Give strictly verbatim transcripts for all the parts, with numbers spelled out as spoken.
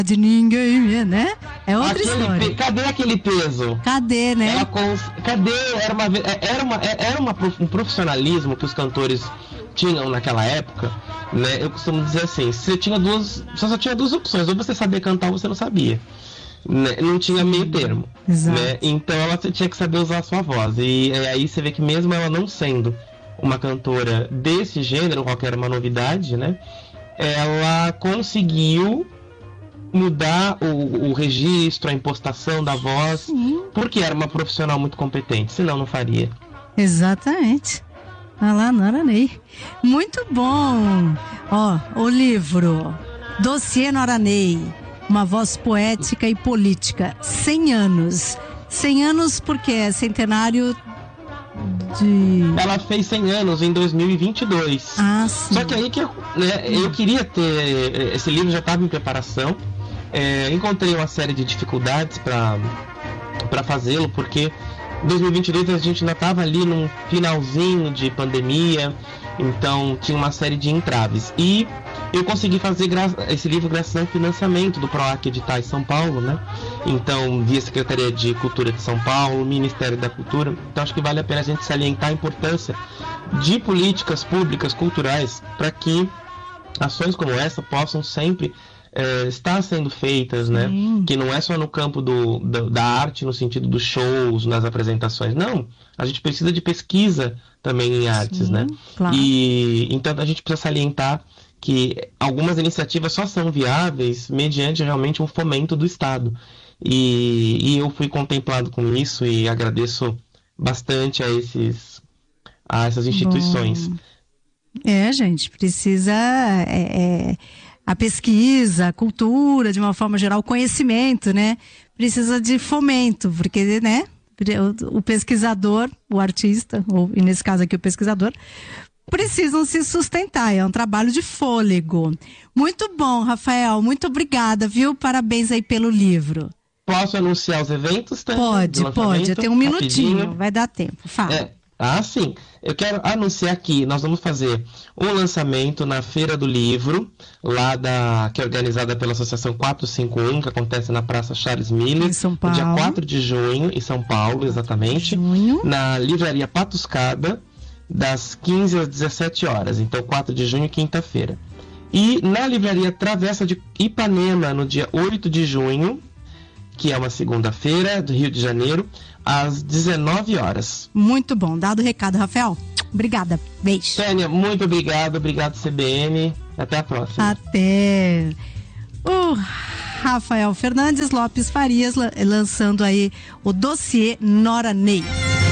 de ninguém, né? É outra aquele história. Pe... Cadê aquele peso? Cadê, né? Ela cons... Cadê? Era, uma... era, uma... era uma... um profissionalismo que os cantores tinham naquela época, né? Eu costumo dizer assim, você tinha duas, você só tinha duas opções, ou você sabia cantar ou você não sabia, né? Não tinha meio termo, né? Então ela tinha que saber usar a sua voz, e aí você vê que mesmo ela não sendo uma cantora desse gênero, qualquer uma novidade, né? Ela conseguiu mudar o, o registro, a impostação da voz, sim, porque era uma profissional muito competente, senão não faria. Exatamente. Ah lá, Nora Ney. Muito bom. Ó, o livro Dossiê Nora Ney, uma voz poética e política. cem anos. cem anos porque é centenário de... Ela fez cem anos em dois mil e vinte e dois. Ah, sim. Só que aí que eu, né, eu queria ter... Esse livro já estava em preparação. É, encontrei uma série de dificuldades para para fazê-lo, porque em dois mil e vinte e dois a gente ainda estava ali num finalzinho de pandemia, então tinha uma série de entraves. E eu consegui fazer gra- esse livro graças ao financiamento do PROAC Editais São Paulo, né? Então, via Secretaria de Cultura de São Paulo, Ministério da Cultura. Então, acho que vale a pena a gente salientar a importância de políticas públicas culturais para que ações como essa possam sempre É, está sendo feitas, né? Sim. Que não é só no campo do, do, da arte, no sentido dos shows, nas apresentações. Não, a gente precisa de pesquisa também em artes, sim, né? Claro. E então a gente precisa salientar que algumas iniciativas só são viáveis mediante realmente um fomento do Estado. E, e eu fui contemplado com isso e agradeço bastante a, esses, a essas instituições. Bom. É, gente, precisa... É, é... A pesquisa, a cultura, de uma forma geral, o conhecimento, né? Precisa de fomento, porque, né? O, o pesquisador, o artista, ou e nesse caso aqui o pesquisador, precisam se sustentar. É um trabalho de fôlego. Muito bom, Rafael. Muito obrigada, viu? Parabéns aí pelo livro. Posso anunciar os eventos? Tá? Pode, pode. Tem um minutinho. Rapidinho. Vai dar tempo. Fala. É. Ah, sim. Eu quero anunciar aqui, nós vamos fazer um lançamento na Feira do Livro, lá da, que é organizada pela Associação quatrocentos e cinquenta e um, que acontece na Praça Charles Miller, em São Paulo. No dia quatro de junho, em São Paulo, exatamente, junho. Na Livraria Patuscada, das quinze às dezessete horas, então quatro de junho, quinta-feira. E na Livraria Travessa de Ipanema, no dia oito de junho, que é uma segunda-feira, do Rio de Janeiro, às dezenove horas. Muito bom. Dado o recado, Rafael. Obrigada. Beijo. Tânia, muito obrigado. Obrigado, C B N. Até a próxima. Até. O Rafael Fernandes Lopes Farias lançando aí o dossiê Nora Ney.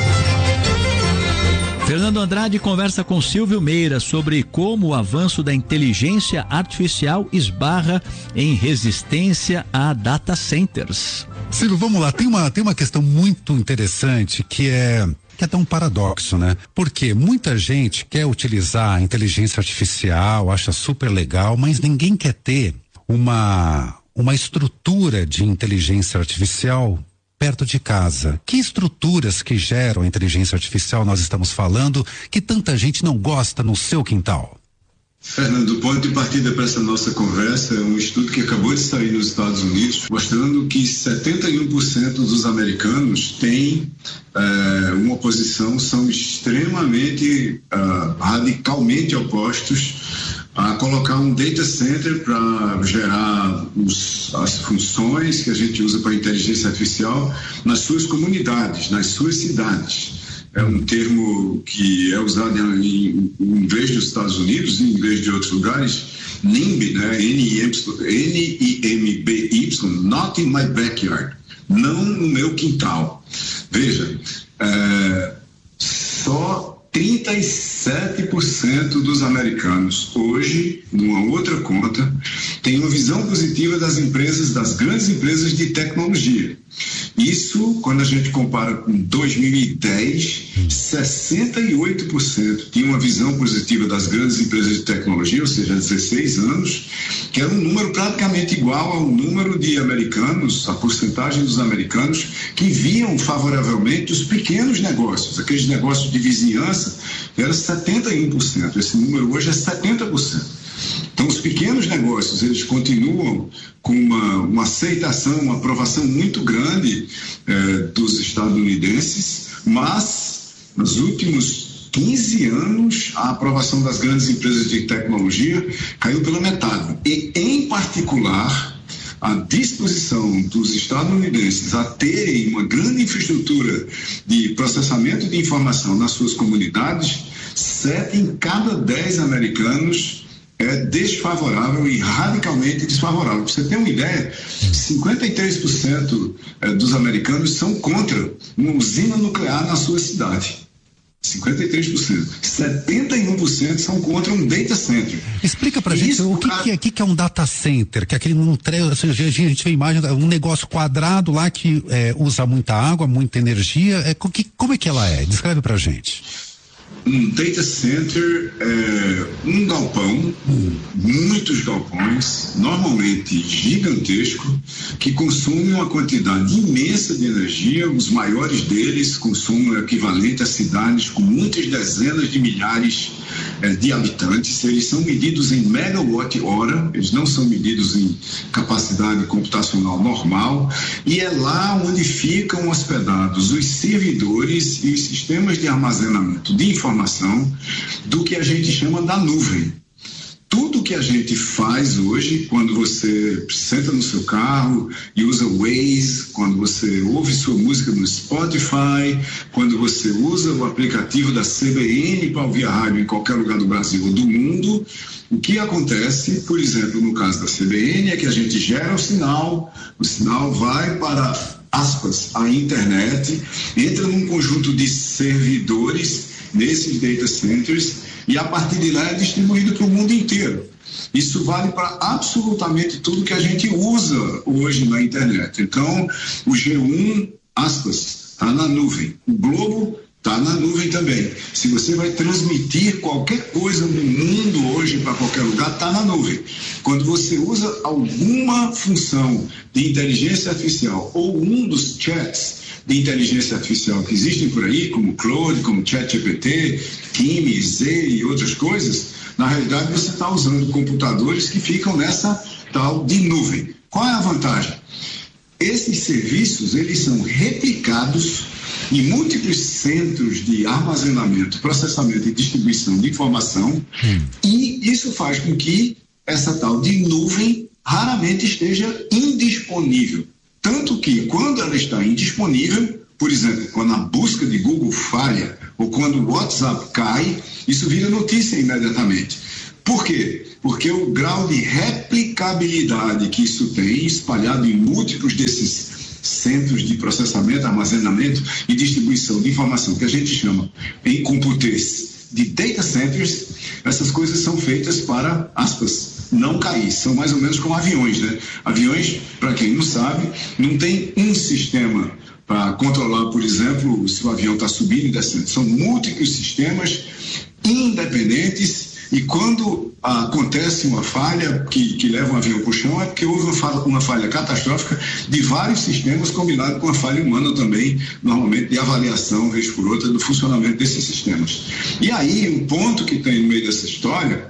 Fernando Andrade conversa com Silvio Meira sobre como o avanço da inteligência artificial esbarra em resistência a data centers. Silvio, vamos lá, tem uma, tem uma questão muito interessante que é que é até um paradoxo, né? Porque muita gente quer utilizar a inteligência artificial, acha super legal, mas ninguém quer ter uma, uma estrutura de inteligência artificial perto de casa. Que estruturas que geram a inteligência artificial nós estamos falando que tanta gente não gosta no seu quintal? Fernando, o ponto de partida para essa nossa conversa é um estudo que acabou de sair nos Estados Unidos, mostrando que setenta e um por cento dos americanos têm uh, uma posição, são extremamente, uh, radicalmente opostos a colocar um data center para gerar os, as funções que a gente usa para a inteligência artificial nas suas comunidades, nas suas cidades. É um termo que é usado em, em inglês dos Estados Unidos e em inglês de outros lugares, NIMBY, né? N I M B Y, not in my backyard, não no meu quintal. Veja, é, só trinta e sete por cento dos americanos hoje, numa outra conta, tem uma visão positiva das empresas, das grandes empresas de tecnologia. Isso, quando a gente compara com dois mil e dez, sessenta e oito por cento tinha uma visão positiva das grandes empresas de tecnologia, ou seja, dezesseis anos, que era um número praticamente igual ao número de americanos, a porcentagem dos americanos que viam favoravelmente os pequenos negócios, aqueles negócios de vizinhança, era setenta e um por cento. Esse número hoje é setenta por cento. Então, os pequenos negócios, eles continuam com uma, uma aceitação, uma aprovação muito grande eh, dos estadunidenses, mas nos últimos quinze anos, a aprovação das grandes empresas de tecnologia caiu pela metade. E, em particular, a disposição dos estadunidenses a terem uma grande infraestrutura de processamento de informação nas suas comunidades, sete em cada dez americanos é desfavorável e radicalmente desfavorável. Para você ter uma ideia, cinquenta e três por cento dos americanos são contra uma usina nuclear na sua cidade. cinquenta e três por cento. setenta e um por cento são contra um data center. Explica pra gente o que, que, é, que, que é um data center, que é aquele um, a gente vê imagem, um negócio quadrado lá que é, usa muita água, muita energia. É, que, como é que ela é? Descreve pra gente. Um data center é um galpão, muitos galpões, normalmente gigantesco, que consome uma quantidade imensa de energia. Os maiores deles consomem o equivalente a cidades com muitas dezenas de milhares é, de habitantes. Eles são medidos em megawatt-hora, eles não são medidos em capacidade computacional normal, e é lá onde ficam hospedados os servidores e os sistemas de armazenamento de informação do que a gente chama da nuvem. Tudo que a gente faz hoje, quando você senta no seu carro e usa o Waze, quando você ouve sua música no Spotify, quando você usa o aplicativo da C B N para ouvir a rádio em qualquer lugar do Brasil ou do mundo, o que acontece, por exemplo, no caso da C B N, é que a gente gera o sinal, o sinal vai para, aspas, a internet, entra num conjunto de servidores nesses data centers e a partir de lá é distribuído para o mundo inteiro. Isso vale para absolutamente tudo que a gente usa hoje na internet. Então, o G um, aspas, está na nuvem. O Globo está na nuvem também. Se você vai transmitir qualquer coisa no mundo hoje para qualquer lugar, está na nuvem. Quando você usa alguma função de inteligência artificial ou um dos chats de inteligência artificial que existem por aí, como Claude, como ChatGPT, Kimi, Z e outras coisas, na realidade você está usando computadores que ficam nessa tal de nuvem. Qual é a vantagem? Esses serviços, eles são replicados em múltiplos centros de armazenamento, processamento e distribuição de informação, hum. e isso faz com que essa tal de nuvem raramente esteja indisponível. Tanto que, quando ela está indisponível, por exemplo, quando a busca de Google falha ou quando o WhatsApp cai, isso vira notícia imediatamente. Por quê? Porque o grau de replicabilidade que isso tem, espalhado em múltiplos desses centros de processamento, armazenamento e distribuição de informação, que a gente chama em computês de data centers, essas coisas são feitas para, aspas, não cair. São mais ou menos como aviões, né? Aviões, para quem não sabe, não tem um sistema para controlar, por exemplo, se o avião está subindo e descendo. São múltiplos sistemas independentes e quando ah, acontece uma falha que, que leva um avião para o chão é porque houve uma falha, uma falha catastrófica de vários sistemas combinado com a falha humana também, normalmente de avaliação, vez por outra, do funcionamento desses sistemas. E aí, um ponto que tem no meio dessa história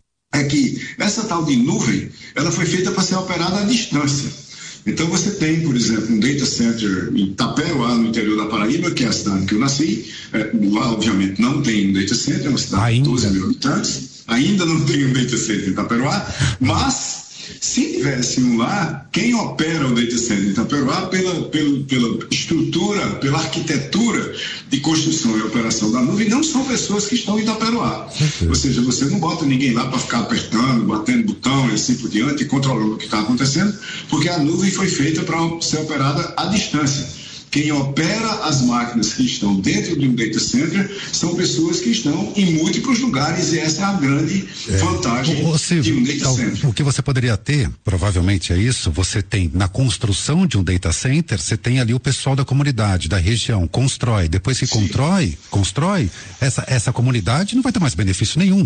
é que essa tal de nuvem, ela foi feita para ser operada à distância. Então você tem, por exemplo, um data center em Itaperuá, no interior da Paraíba, que é a cidade que eu nasci. É, lá, obviamente, não tem um data center, é uma cidade ainda. de doze mil habitantes. Ainda não tem um data center em Itaperuá, mas se tivesse um lá, quem opera o data center em Itaperuá, pela, pela, pela estrutura, pela arquitetura de construção e operação da nuvem, não são pessoas que estão em Itaperuá. Uhum. Ou seja, você não bota ninguém lá para ficar apertando, batendo botão e assim por diante, e controlando o que está acontecendo, porque a nuvem foi feita para ser operada à distância. Quem opera as máquinas que estão dentro de um data center são pessoas que estão em múltiplos lugares e essa é a grande é. vantagem o, o, Silvio, de um data então, center. O que você poderia ter, provavelmente é isso, você tem na construção de um data center, você tem ali o pessoal da comunidade, da região, constrói, depois que constrói, constrói, essa, essa comunidade não vai ter mais benefício nenhum.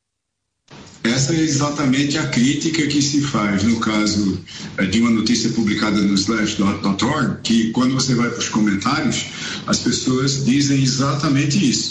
Essa é exatamente a crítica que se faz no caso é, de uma notícia publicada no slash dot org, que quando você vai para os comentários, as pessoas dizem exatamente isso.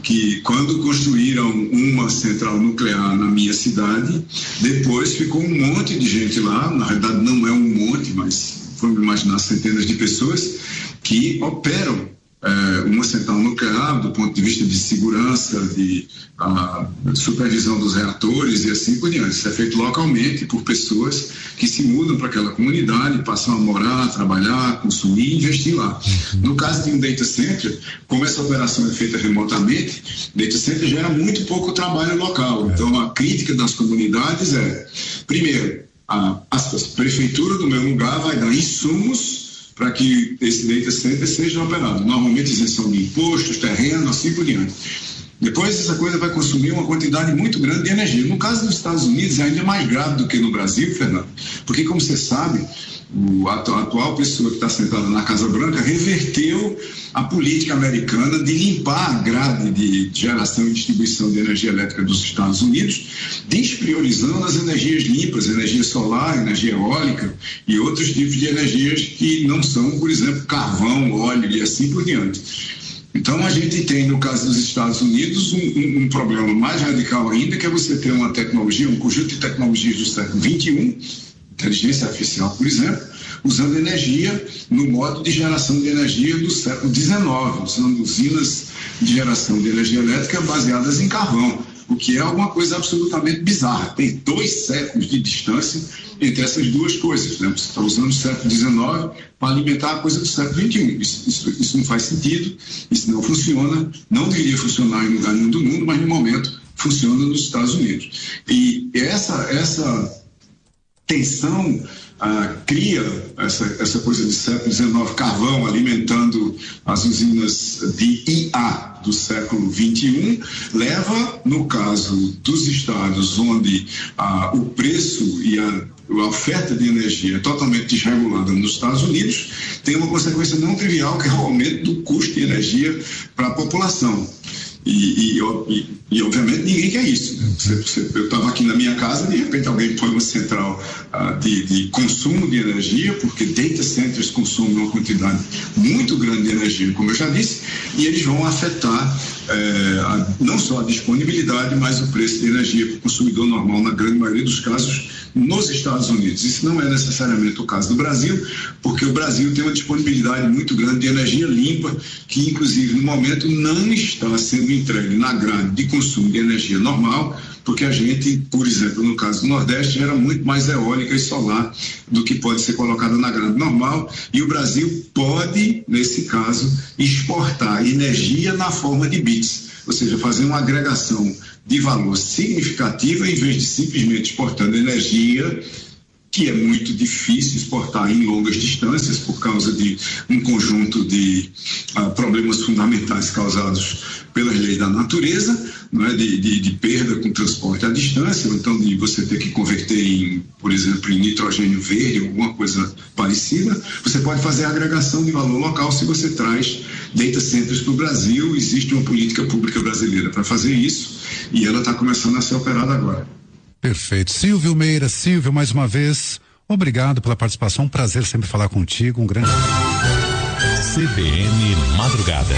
que quando construíram uma central nuclear na minha cidade, depois ficou um monte de gente lá, na realidade não é um monte, mas vamos imaginar centenas de pessoas que operam é, uma central nuclear do ponto de vista de segurança, de a, supervisão dos reatores e assim por diante. Isso é feito localmente por pessoas que se mudam para aquela comunidade, passam a morar, trabalhar, consumir e investir lá. No caso de um data center, como essa operação é feita remotamente, data center gera muito pouco trabalho local. Então a crítica das comunidades é, primeiro, a, a prefeitura do meu lugar vai dar insumos para que esse data center seja operado. Normalmente isenção de impostos, terreno, assim por diante. Depois essa coisa vai consumir uma quantidade muito grande de energia. No caso dos Estados Unidos é ainda mais grave do que no Brasil, Fernando, porque como você sabe, o, a atual pessoa que está sentada na Casa Branca reverteu a política americana de limpar a grade de geração e distribuição de energia elétrica dos Estados Unidos, despriorizando as energias limpas, energia solar, energia eólica e outros tipos de energias que não são, por exemplo, carvão, óleo e assim por diante. Então, a gente tem, no caso dos Estados Unidos, um, um, um problema mais radical ainda, que é você ter uma tecnologia, um conjunto de tecnologias do século vinte e um, inteligência artificial, por exemplo, usando energia no modo de geração de energia do século dezenove, usando usinas de geração de energia elétrica baseadas em carvão, o que é alguma coisa absolutamente bizarra. Tem dois séculos de distância entre essas duas coisas, né? Você está usando o século dezenove para alimentar a coisa do século vinte e um. Isso, isso, isso não faz sentido, isso não funciona, não deveria funcionar em lugar nenhum do mundo, mas no momento funciona nos Estados Unidos. E essa, essa tensão ah, cria essa, essa coisa de século dezenove, carvão alimentando as usinas de I A do século vinte e um, leva, no caso dos estados onde ah, o preço e a a oferta de energia é totalmente desregulada nos Estados Unidos, tem uma consequência não trivial, que é o aumento do custo de energia para a população. E, e, e, e, obviamente, ninguém quer isso. Né? Você, você, eu estava aqui na minha casa, de repente alguém põe uma central uh, de, de consumo de energia, porque data centers consomem uma quantidade muito grande de energia, como eu já disse, e eles vão afetar é, a, não só a disponibilidade, mas o preço de energia para o consumidor normal, na grande maioria dos casos, nos Estados Unidos. Isso não é necessariamente o caso do Brasil, porque o Brasil tem uma disponibilidade muito grande de energia limpa, que inclusive no momento não está sendo entregue na grade de consumo de energia normal, porque a gente, por exemplo, no caso do Nordeste, gera muito mais eólica e solar do que pode ser colocada na grade normal, e o Brasil pode, nesse caso, exportar energia na forma de bits, ou seja, fazer uma agregação de valor significativa em vez de simplesmente exportando energia, que é muito difícil exportar em longas distâncias por causa de um conjunto de uh, problemas fundamentais causados pelas leis da natureza, não é? de, de, de perda com transporte à distância, ou então de você ter que converter em, por exemplo, em nitrogênio verde, alguma coisa parecida. Você pode fazer a agregação de valor local se você traz data centers para o Brasil. Existe uma política pública brasileira para fazer isso e ela está começando a ser operada agora. Perfeito. Silvio Meira, Silvio, mais uma vez, obrigado pela participação, um prazer sempre falar contigo, um grande... C B N Madrugada.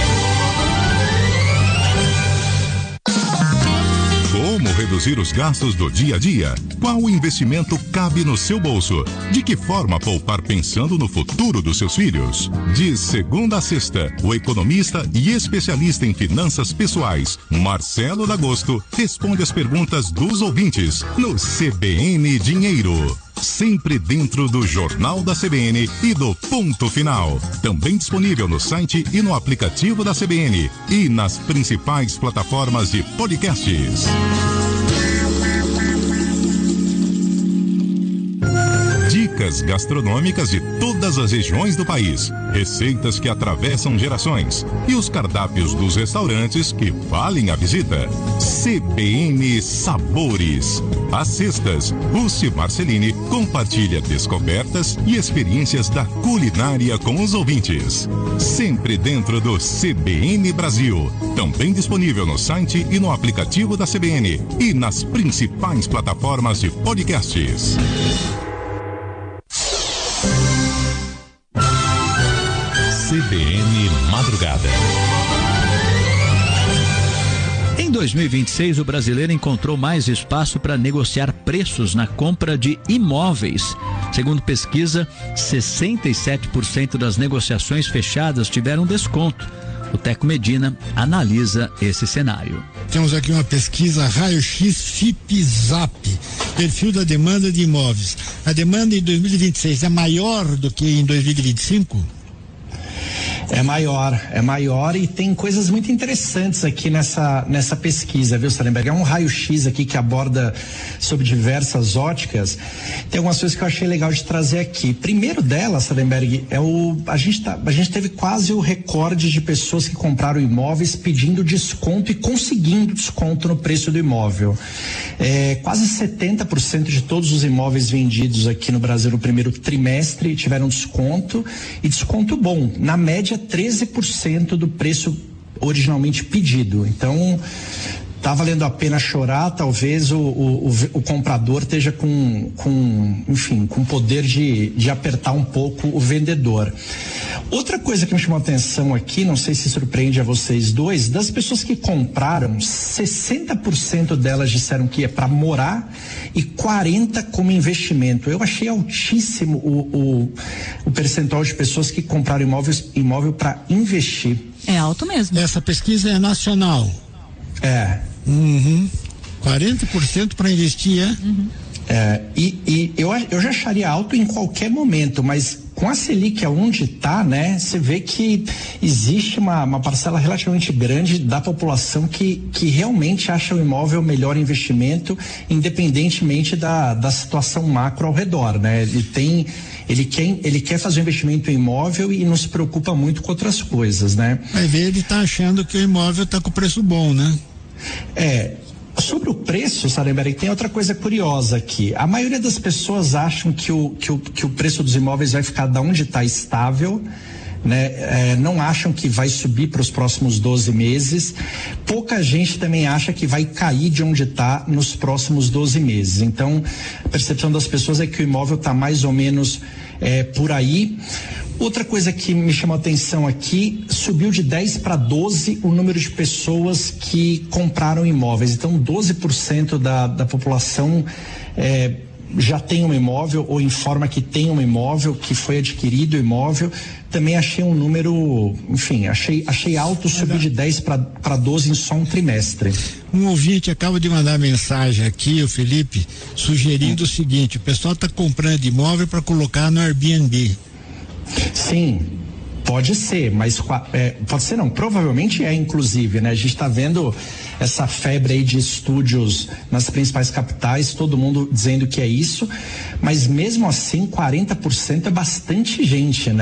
Como reduzir os gastos do dia a dia? Qual investimento cabe no seu bolso? De que forma poupar pensando no futuro dos seus filhos? De segunda a sexta, o economista e especialista em finanças pessoais, Marcelo D'Agosto, responde as perguntas dos ouvintes no C B N Dinheiro. Sempre dentro do Jornal da C B N e do Ponto Final. Também disponível no site e no aplicativo da C B N e nas principais plataformas de podcasts. Dicas gastronômicas de todas as regiões do país, receitas que atravessam gerações e os cardápios dos restaurantes que valem a visita. C B N Sabores. Às sextas, Rússi Marcelini compartilha descobertas e experiências da culinária com os ouvintes. Sempre dentro do C B N Brasil. Também disponível no site e no aplicativo da C B N e nas principais plataformas de podcasts. C B N Madrugada. Em dois mil e vinte e seis, o brasileiro encontrou mais espaço para negociar preços na compra de imóveis. Segundo pesquisa, sessenta e sete por cento das negociações fechadas tiveram desconto. O Teco Medina analisa esse cenário. Temos aqui uma pesquisa raio-x FIPZAP, perfil da demanda de imóveis. A demanda em dois mil e vinte e seis é maior do que em dois mil e vinte e cinco? É maior, é maior e tem coisas muito interessantes aqui nessa, nessa pesquisa, viu, Salemberg? É um raio-x aqui que aborda sobre diversas óticas. Tem algumas coisas que eu achei legal de trazer aqui. Primeiro delas, Salemberg, é o, a gente tá, a gente teve quase o recorde de pessoas que compraram imóveis pedindo desconto e conseguindo desconto no preço do imóvel. É, quase setenta por cento de todos os imóveis vendidos aqui no Brasil no primeiro trimestre tiveram desconto e desconto bom. Na média, treze por cento do preço originalmente pedido. Então, tá valendo a pena chorar, talvez o, o, o, o comprador esteja com, com, enfim, com poder de, de apertar um pouco o vendedor. Outra coisa que me chamou a atenção aqui, não sei se surpreende a vocês dois, das pessoas que compraram, sessenta por cento delas disseram que é para morar e quarenta por cento como investimento. Eu achei altíssimo o, o, o percentual de pessoas que compraram imóveis, imóvel para investir. É alto mesmo. Essa pesquisa é nacional. É. Uhum. quarenta por cento para investir, é? Uhum. É, e, e eu, eu já acharia alto em qualquer momento, mas com a Selic aonde está, né, você vê que existe uma, uma parcela relativamente grande da população que, que realmente acha o imóvel o melhor investimento, independentemente da, da situação macro ao redor, né? Ele tem, ele quer, ele quer fazer um investimento em imóvel e não se preocupa muito com outras coisas, né? Vai ver, ele está achando que o imóvel está com preço bom, né? É. Sobre o preço, Salemberg, tem outra coisa curiosa aqui. A maioria das pessoas acham que o, que o, que o preço dos imóveis vai ficar da onde está estável, né? É, não acham que vai subir para os próximos doze meses. Pouca gente também acha que vai cair de onde está nos próximos doze meses. Então, a percepção das pessoas é que o imóvel está mais ou menos é, por aí. Outra coisa que me chamou a atenção aqui, subiu de dez para doze o número de pessoas que compraram imóveis. Então, doze por cento da, da população é, já tem um imóvel ou informa que tem um imóvel, que foi adquirido o imóvel. Também achei um número, enfim, achei, achei alto, subiu de dez para doze em só um trimestre. Um ouvinte acaba de mandar mensagem aqui, o Felipe, sugerindo hum. o seguinte: o pessoal está comprando imóvel para colocar no Airbnb. Sim, pode ser, mas é, pode ser não, provavelmente é inclusive, né? A gente está vendo essa febre aí de estúdios nas principais capitais, todo mundo dizendo que é isso, mas mesmo assim quarenta por cento é bastante gente, né?